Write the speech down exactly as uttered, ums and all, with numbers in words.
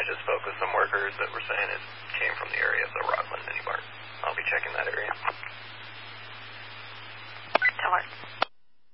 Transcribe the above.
just spoke with some workers that were saying it came from the area of the rock